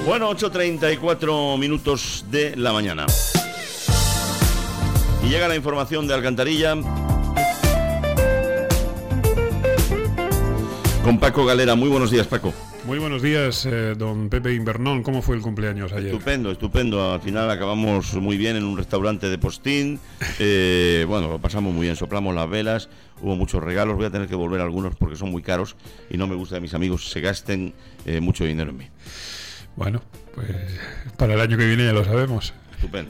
Bueno, 8:34 minutos de la mañana. Y llega la información de Alcantarilla con Paco Galera. Muy buenos días, Paco. Muy buenos días, don Pepe Invernón. ¿Cómo fue el cumpleaños ayer? Estupendo. Al final acabamos muy bien en un restaurante de Postín. Bueno, lo pasamos muy bien, soplamos las velas, hubo muchos regalos. Voy a tener que volver algunos porque son muy caros y no me gusta que mis amigos se gasten mucho dinero en mí. Bueno, pues para el año que viene ya lo sabemos. Estupendo.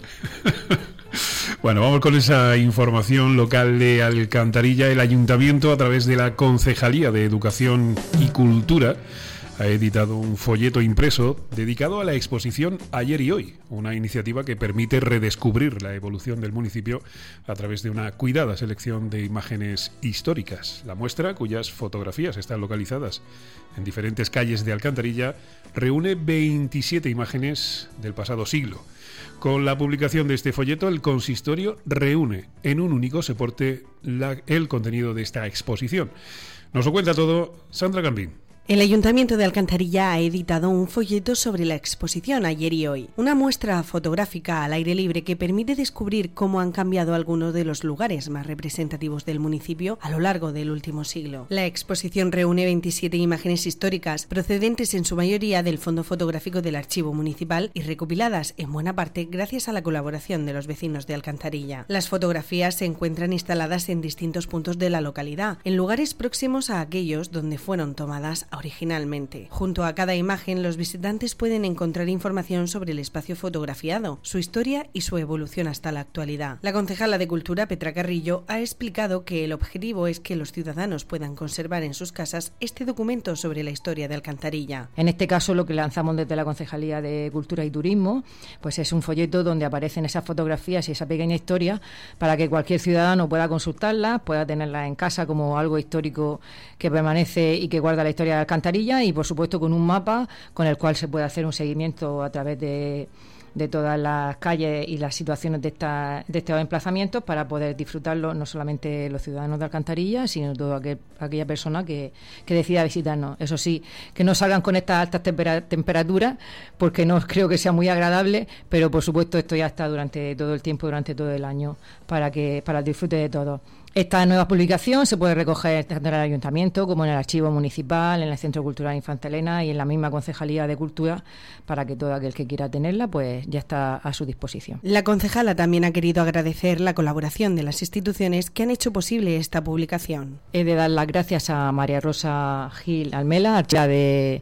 Bueno, vamos con esa información local de Alcantarilla. El Ayuntamiento, a través de la Concejalía de Educación y Cultura, ha editado un folleto impreso dedicado a la exposición Ayer y Hoy, una iniciativa que permite redescubrir la evolución del municipio a través de una cuidada selección de imágenes históricas. La muestra, cuyas fotografías están localizadas en diferentes calles de Alcantarilla, reúne 27 imágenes del pasado siglo. Con la publicación de este folleto, el consistorio reúne en un único soporte el contenido de esta exposición. Nos lo cuenta todo Sandra Gambín. El Ayuntamiento de Alcantarilla ha editado un folleto sobre la exposición Ayer y Hoy, una muestra fotográfica al aire libre que permite descubrir cómo han cambiado algunos de los lugares más representativos del municipio a lo largo del último siglo. La exposición reúne 27 imágenes históricas procedentes en su mayoría del Fondo Fotográfico del Archivo Municipal y recopiladas en buena parte gracias a la colaboración de los vecinos de Alcantarilla. Las fotografías se encuentran instaladas en distintos puntos de la localidad, en lugares próximos a aquellos donde fueron tomadas originalmente. Junto a cada imagen, los visitantes pueden encontrar información sobre el espacio fotografiado, su historia y su evolución hasta la actualidad. La concejala de Cultura, Petra Carrillo, ha explicado que el objetivo es que los ciudadanos puedan conservar en sus casas este documento sobre la historia de Alcantarilla. En este caso, lo que lanzamos desde la Concejalía de Cultura y Turismo, pues es un folleto donde aparecen esas fotografías y esa pequeña historia para que cualquier ciudadano pueda consultarlas, pueda tenerlas en casa como algo histórico que permanece y que guarda la historia de Alcantarilla, y por supuesto con un mapa con el cual se puede hacer un seguimiento a través de todas las calles y las situaciones de estos emplazamientos para poder disfrutarlo no solamente los ciudadanos de Alcantarilla, sino toda aquella persona que decida visitarnos. Eso sí, que no salgan con estas altas temperaturas, porque no creo que sea muy agradable, pero por supuesto esto ya está durante todo el tiempo, durante todo el año, para el disfrute de todos. Esta nueva publicación se puede recoger tanto en el Ayuntamiento como en el Archivo Municipal, en el Centro Cultural Infanta Elena y en la misma Concejalía de Cultura, para que todo aquel que quiera tenerla pues ya está a su disposición. La concejala también ha querido agradecer la colaboración de las instituciones que han hecho posible esta publicación. He de dar las gracias a María Rosa Gil Almela, archiva de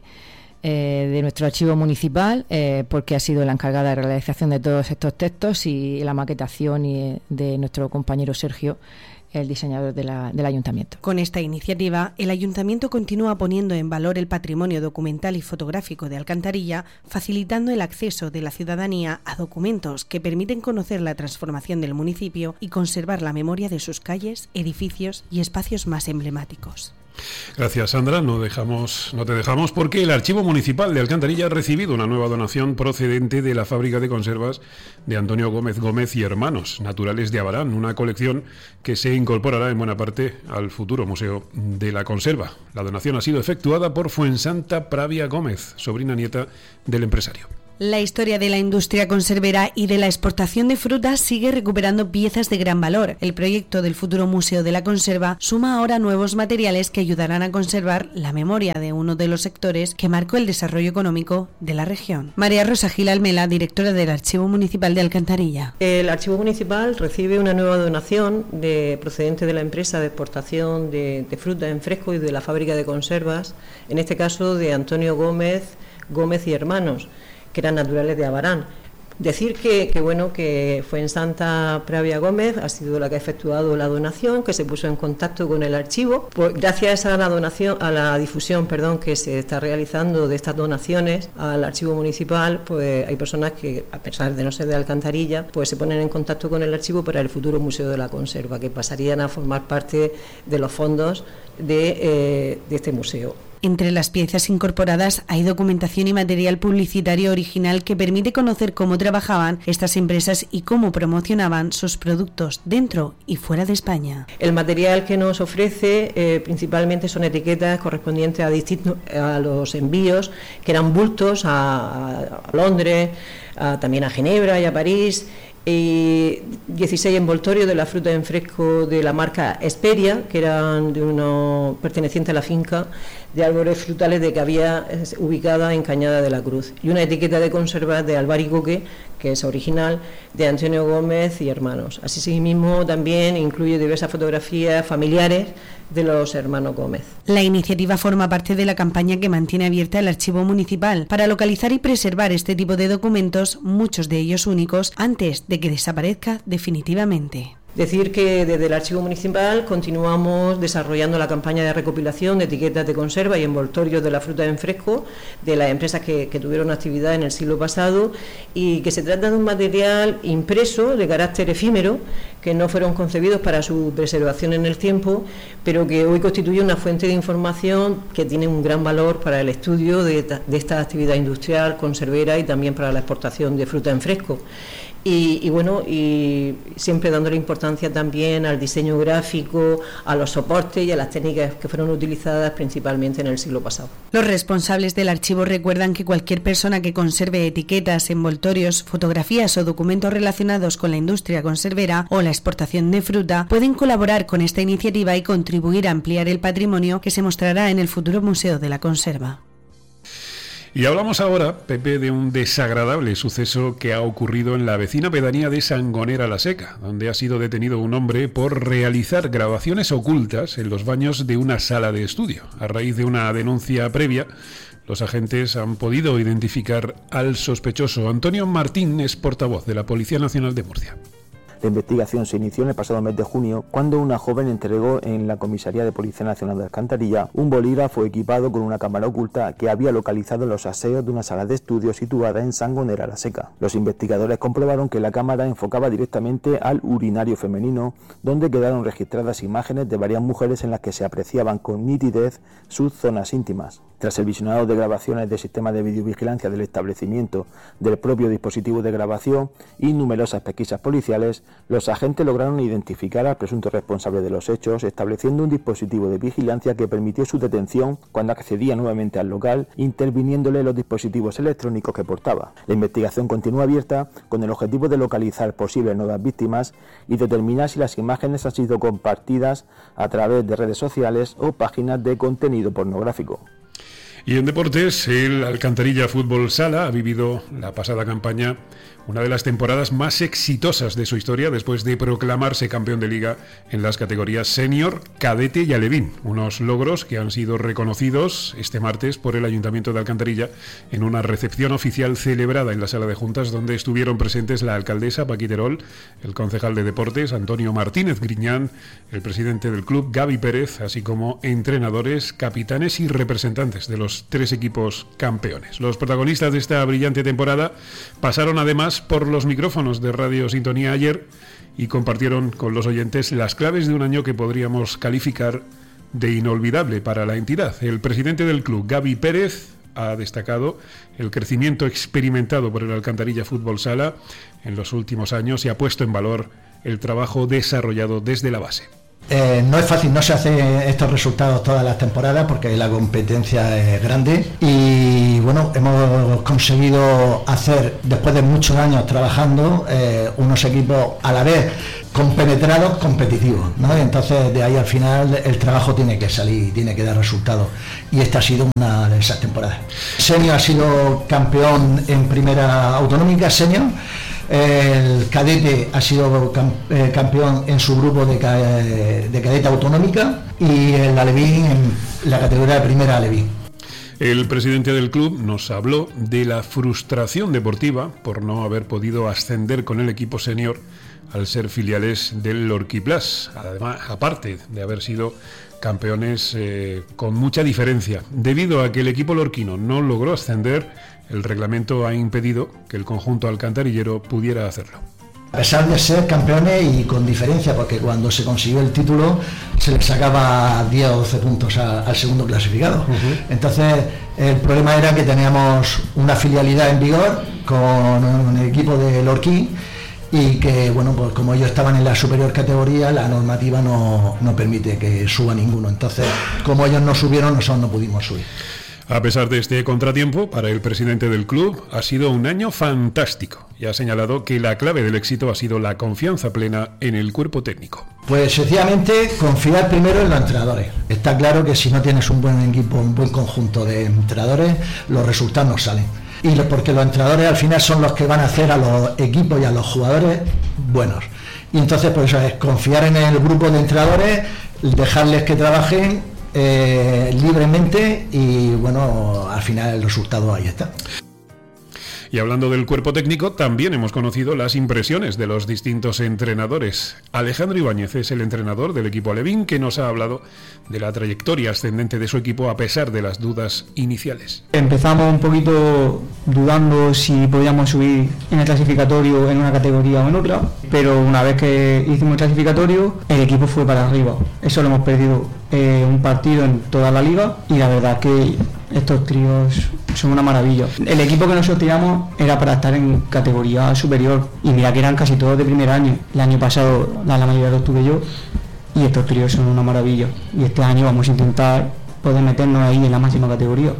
nuestro archivo municipal, porque ha sido la encargada de realización de todos estos textos, y la maquetación de nuestro compañero Sergio, el diseñador del Ayuntamiento. Con esta iniciativa, el Ayuntamiento continúa poniendo en valor el patrimonio documental y fotográfico de Alcantarilla, facilitando el acceso de la ciudadanía a documentos que permiten conocer la transformación del municipio y conservar la memoria de sus calles, edificios y espacios más emblemáticos. Gracias, Sandra. No te dejamos porque el Archivo Municipal de Alcantarilla ha recibido una nueva donación procedente de la fábrica de conservas de Antonio Gómez y Hermanos, naturales de Abarán, una colección que se incorporará en buena parte al futuro Museo de la Conserva. La donación ha sido efectuada por Fuensanta Pravia Gómez, sobrina nieta del empresario. La historia de la industria conservera y de la exportación de frutas sigue recuperando piezas de gran valor. El proyecto del futuro Museo de la Conserva suma ahora nuevos materiales que ayudarán a conservar la memoria de uno de los sectores que marcó el desarrollo económico de la región. María Rosa Gil Almela, directora del Archivo Municipal de Alcantarilla. El Archivo Municipal recibe una nueva donación procedente de la empresa de exportación de fruta en fresco y de la fábrica de conservas, en este caso de Antonio Gómez y Hermanos, que eran naturales de Abarán. Decir que Fuensanta Pravia Gómez ha sido la que ha efectuado la donación, que se puso en contacto con el archivo. Gracias a la difusión que se está realizando de estas donaciones al archivo municipal, pues hay personas que, a pesar de no ser de Alcantarilla, pues se ponen en contacto con el archivo para el futuro Museo de la Conserva, que pasarían a formar parte de los fondos de este museo. Entre las piezas incorporadas hay documentación y material publicitario original que permite conocer cómo trabajaban estas empresas y cómo promocionaban sus productos dentro y fuera de España. El material que nos ofrece principalmente son etiquetas correspondientes a los envíos, que eran bultos a Londres, también a Ginebra y a París, y 16 envoltorios de la fruta en fresco de la marca Esperia, que eran pertenecientes a la finca de árboles frutales de que había ubicada en Cañada de la Cruz, y una etiqueta de conservas de albaricoque, que es original, de Antonio Gómez y hermanos. Asimismo, también incluye diversas fotografías familiares de los hermanos Gómez. La iniciativa forma parte de la campaña que mantiene abierta el Archivo Municipal para localizar y preservar este tipo de documentos, muchos de ellos únicos, antes de que desaparezca definitivamente. Decir que desde el Archivo Municipal continuamos desarrollando la campaña de recopilación de etiquetas de conserva y envoltorios de la fruta en fresco de las empresas que tuvieron actividad en el siglo pasado, y que se trata de un material impreso de carácter efímero, que no fueron concebidos para su preservación en el tiempo, pero que hoy constituye una fuente de información que tiene un gran valor para el estudio de esta actividad industrial conservera y también para la exportación de fruta en fresco. Y siempre dándole importancia también al diseño gráfico, a los soportes y a las técnicas que fueron utilizadas principalmente en el siglo pasado. Los responsables del archivo recuerdan que cualquier persona que conserve etiquetas, envoltorios, fotografías o documentos relacionados con la industria conservera o la exportación de fruta pueden colaborar con esta iniciativa y contribuir a ampliar el patrimonio que se mostrará en el futuro Museo de la Conserva. Y hablamos ahora, Pepe, de un desagradable suceso que ha ocurrido en la vecina pedanía de Sangonera la Seca, donde ha sido detenido un hombre por realizar grabaciones ocultas en los baños de una sala de estudio. A raíz de una denuncia previa, los agentes han podido identificar al sospechoso. Antonio Martín es portavoz de la Policía Nacional de Murcia. La investigación se inició en el pasado mes de junio, cuando una joven entregó en la Comisaría de Policía Nacional de Alcantarilla un bolígrafo equipado con una cámara oculta que había localizado en los aseos de una sala de estudio situada en Sangonera la Seca. Los investigadores comprobaron que la cámara enfocaba directamente al urinario femenino, donde quedaron registradas imágenes de varias mujeres en las que se apreciaban con nitidez sus zonas íntimas. Tras el visionado de grabaciones del sistema de videovigilancia del establecimiento, del propio dispositivo de grabación y numerosas pesquisas policiales, los agentes lograron identificar al presunto responsable de los hechos, estableciendo un dispositivo de vigilancia que permitió su detención cuando accedía nuevamente al local, interviniéndole los dispositivos electrónicos que portaba. La investigación continúa abierta con el objetivo de localizar posibles nuevas víctimas y determinar si las imágenes han sido compartidas a través de redes sociales o páginas de contenido pornográfico. Y en deportes, el Alcantarilla Fútbol Sala ha vivido la pasada campaña una de las temporadas más exitosas de su historia después de proclamarse campeón de liga en las categorías senior, cadete y alevín. Unos logros que han sido reconocidos este martes por el Ayuntamiento de Alcantarilla en una recepción oficial celebrada en la sala de juntas, donde estuvieron presentes la alcaldesa Paqui Terol, el concejal de deportes Antonio Martínez Griñán, el presidente del club Gaby Pérez, así como entrenadores, capitanes y representantes de los 3 equipos campeones. Los protagonistas de esta brillante temporada pasaron además por los micrófonos de Radio Sintonía ayer y compartieron con los oyentes las claves de un año que podríamos calificar de inolvidable para la entidad. El presidente del club, Gaby Pérez, ha destacado el crecimiento experimentado por el Alcantarilla Fútbol Sala en los últimos años y ha puesto en valor el trabajo desarrollado desde la base. No es fácil, no se hacen estos resultados todas las temporadas porque la competencia es grande y bueno, hemos conseguido hacer, después de muchos años trabajando, unos equipos a la vez compenetrados, competitivos, ¿no? Entonces de ahí al final el trabajo tiene que salir, tiene que dar resultados y esta ha sido una de esas temporadas. Senior ha sido campeón en primera autonómica, senior. El cadete ha sido campeón en su grupo de cadete autonómica y el alevín en la categoría de primera alevín. El presidente del club nos habló de la frustración deportiva por no haber podido ascender con el equipo senior al ser filiales del Lorquiplas, además, aparte de haber sido campeones con mucha diferencia. Debido a que el equipo lorquino no logró ascender, el reglamento ha impedido que el conjunto alcantarillero pudiera hacerlo. A pesar de ser campeones y con diferencia, porque cuando se consiguió el título se le sacaba 10 o 12 puntos al segundo clasificado. Entonces el problema era que teníamos una filialidad en vigor con el equipo de Lorquí y que, bueno, pues como ellos estaban en la superior categoría, la normativa no permite que suba ninguno. Entonces, como ellos no subieron, nosotros no pudimos subir. A pesar de este contratiempo, para el presidente del club ha sido un año fantástico y ha señalado que la clave del éxito ha sido la confianza plena en el cuerpo técnico. Pues sencillamente confiar primero en los entrenadores. Está claro que si no tienes un buen equipo, un buen conjunto de entrenadores, los resultados no salen. Y porque los entrenadores al final son los que van a hacer a los equipos y a los jugadores buenos. Y entonces por eso es confiar en el grupo de entrenadores, dejarles que trabajen libremente y bueno, al final el resultado ahí está. Y hablando del cuerpo técnico, también hemos conocido las impresiones de los distintos entrenadores. Alejandro Ibáñez es el entrenador del equipo alevín, que nos ha hablado de la trayectoria ascendente de su equipo a pesar de las dudas iniciales. Empezamos un poquito dudando si podíamos subir en el clasificatorio en una categoría o en otra, pero una vez que hicimos el clasificatorio, el equipo fue para arriba. Eso lo hemos perdido un partido en toda la liga y la verdad que estos tríos son una maravilla. El equipo que nosotros tiramos era para estar en categoría superior y mira que eran casi todos de primer año. El año pasado la mayoría los tuve yo y estos tríos son una maravilla y este año vamos a intentar poder meternos ahí en la máxima categoría.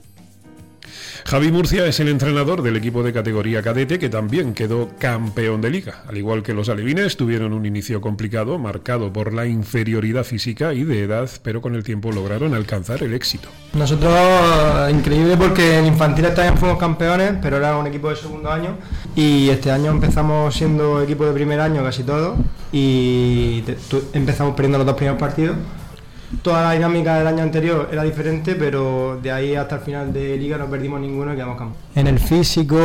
Javi Murcia es el entrenador del equipo de categoría cadete que también quedó campeón de liga. Al igual que los alevines, tuvieron un inicio complicado, marcado por la inferioridad física y de edad, pero con el tiempo lograron alcanzar el éxito. Nosotros, increíble porque en infantiles también fuimos campeones, pero era un equipo de segundo año y este año empezamos siendo equipo de primer año casi todo y empezamos perdiendo los 2 primeros partidos. Toda la dinámica del año anterior era diferente, pero de ahí hasta el final de liga no perdimos ninguno y quedamos campeones. En el físico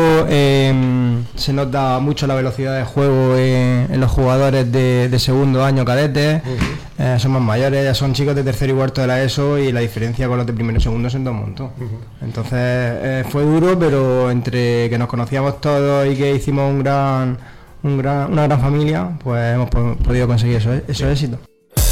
se nota mucho la velocidad de juego en los jugadores de segundo año cadetes. Son más mayores, ya son chicos de tercero y cuarto de la ESO y la diferencia con los de primero y segundo se nota un montón. Entonces fue duro, pero entre que nos conocíamos todos y que hicimos una gran familia, pues hemos podido conseguir esos éxitos.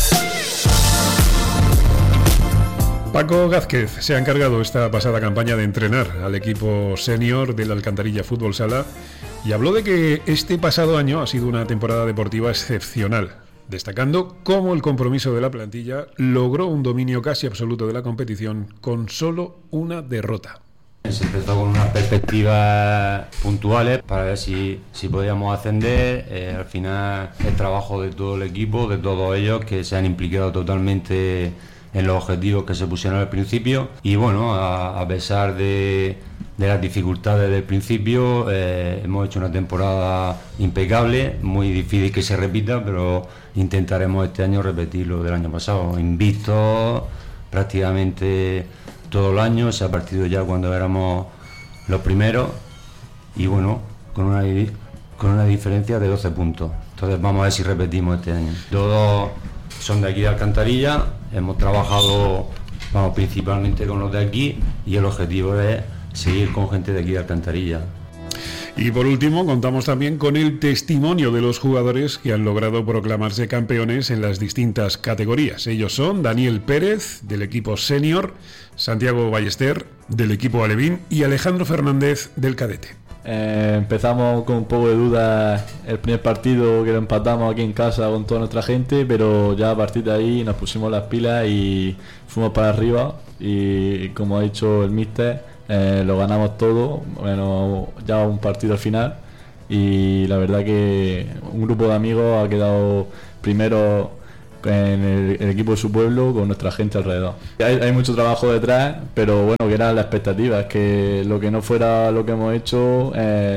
Paco Gázquez se ha encargado esta pasada campaña de entrenar al equipo senior del Alcantarilla Fútbol Sala y habló de que este pasado año ha sido una temporada deportiva excepcional, destacando cómo el compromiso de la plantilla logró un dominio casi absoluto de la competición con solo una derrota. Se empezó con unas perspectivas puntuales para ver si podíamos ascender. Al final el trabajo de todo el equipo, de todos ellos que se han implicado totalmente en los objetivos que se pusieron al principio y bueno, a pesar de las dificultades del principio, hemos hecho una temporada impecable, muy difícil que se repita, pero intentaremos este año repetir lo del año pasado, invictos prácticamente todo el año, se ha partido ya cuando éramos los primeros y bueno, con una diferencia de 12 puntos, entonces vamos a ver si repetimos este año. Todos son de aquí de Alcantarilla, hemos trabajado principalmente con los de aquí y el objetivo es seguir con gente de aquí de Alcantarilla. Y por último, contamos también con el testimonio de los jugadores que han logrado proclamarse campeones en las distintas categorías. Ellos son Daniel Pérez, del equipo senior, Santiago Ballester, del equipo alevín, y Alejandro Fernández, del cadete. Empezamos con un poco de dudas el primer partido, que lo empatamos aquí en casa con toda nuestra gente, pero ya a partir de ahí nos pusimos las pilas y fuimos para arriba y como ha dicho el míster, lo ganamos todo, bueno, ya un partido al final y la verdad que un grupo de amigos ha quedado primero en el equipo de su pueblo con nuestra gente alrededor. Hay mucho trabajo detrás, pero bueno, que era la expectativa, es que lo que no fuera lo que hemos hecho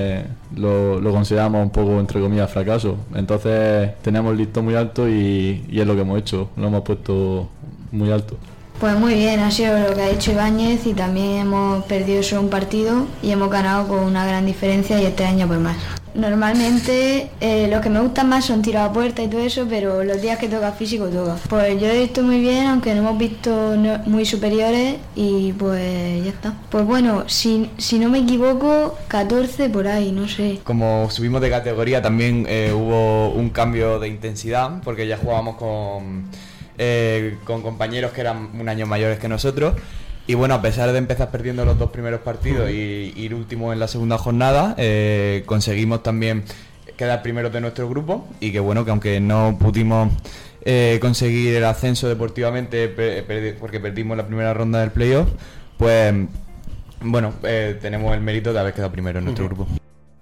lo consideramos un poco, entre comillas, fracaso. Entonces tenemos el listón muy alto y es lo que hemos hecho, lo hemos puesto muy alto. Pues muy bien, ha sido lo que ha dicho Ibáñez y también hemos perdido solo un partido y hemos ganado con una gran diferencia y este año pues más. Normalmente lo que me gusta más son tiros a puerta y todo eso, pero los días que toca físico toca. Pues yo he visto muy bien, aunque no hemos visto muy superiores, y pues ya está. Pues bueno, si no me equivoco, 14 por ahí, no sé. Como subimos de categoría también hubo un cambio de intensidad, porque ya jugábamos con compañeros que eran un año mayores que nosotros. Y bueno, a pesar de empezar perdiendo los 2 primeros partidos y ir último en la segunda jornada, conseguimos también quedar primeros de nuestro grupo, y que bueno, que aunque no pudimos conseguir el ascenso deportivamente porque perdimos la primera ronda del playoff, pues bueno, tenemos el mérito de haber quedado primero en nuestro grupo.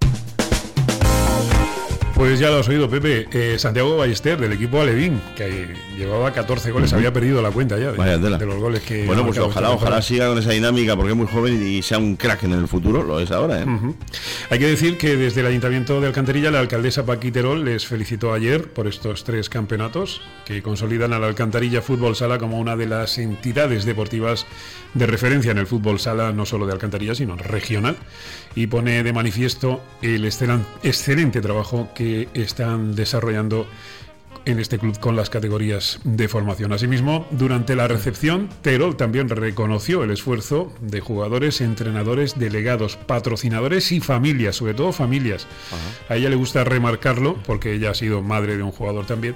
Pues ya lo has oído, Pepe. Santiago Ballester, del equipo Alevín, que llevaba 14 goles, había perdido la cuenta ya de los goles que... Bueno, pues ojalá siga con esa dinámica, porque es muy joven y sea un crack en el futuro, lo es ahora, ¿eh? Hay que decir que desde el Ayuntamiento de Alcantarilla, la alcaldesa Paqui Terol les felicitó ayer por estos 3 campeonatos que consolidan a la Alcantarilla Fútbol Sala como una de las entidades deportivas de referencia en el fútbol sala, no solo de Alcantarilla, sino regional, y pone de manifiesto el excelente trabajo que están desarrollando en este club con las categorías de formación. Asimismo, durante la recepción, Terol también reconoció el esfuerzo de jugadores, entrenadores, delegados, patrocinadores y familias, sobre todo familias. A ella le gusta remarcarlo, porque ella ha sido madre de un jugador también,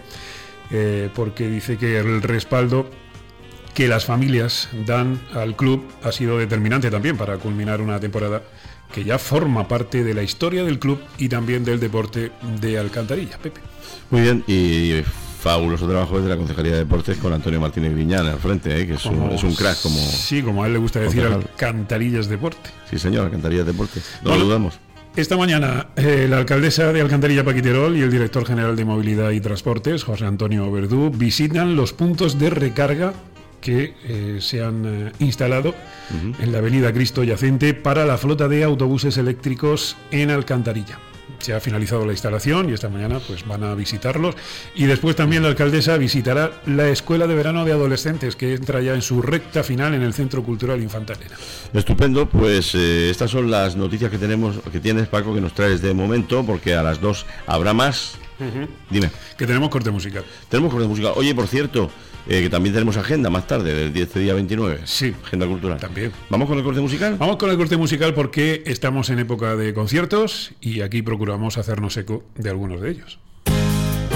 porque dice que el respaldo que las familias dan al club ha sido determinante también para culminar una temporada que ya forma parte de la historia del club y también del deporte de Alcantarilla. Pepe. Muy bien, y fabuloso trabajo desde la Concejalía de Deportes con Antonio Martínez Viñán al frente, que es un crack. Como a él le gusta decir, Alcantarillas Deporte. Sí, señor, Alcantarillas Deporte, no lo dudamos. Esta mañana la alcaldesa de Alcantarilla, Paqui Terol, y el director general de Movilidad y Transportes, José Antonio Verdú, visitan los puntos de recarga que se han instalado en la avenida Cristo Yacente para la flota de autobuses eléctricos en Alcantarilla. Se ha finalizado la instalación y esta mañana pues van a visitarlos, y después también la alcaldesa visitará la Escuela de Verano de Adolescentes, que entra ya en su recta final en el Centro Cultural Infantalena. Estupendo, pues estas son las noticias que tienes, Paco, que nos traes de momento, porque a las 2 habrá más. Dime. Que tenemos corte musical. Oye, por cierto, que también tenemos agenda más tarde, del día 29. Sí. Agenda cultural. También. ¿Vamos con el corte musical? Vamos con el corte musical porque estamos en época de conciertos y aquí procuramos hacernos eco de algunos de ellos.